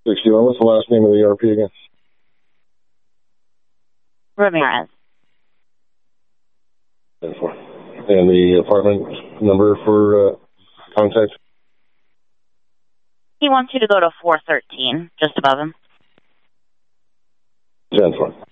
61. What's the last name of the ERP again? Ramirez. 10-4. And the apartment number for contact? He wants you to go to 413, just above him. 10-4.